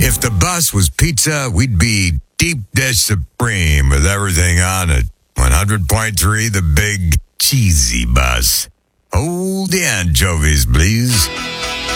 If the bus was pizza, we'd be deep dish supreme with everything on it. 100.3, the big cheesy bus. Hold the anchovies, please.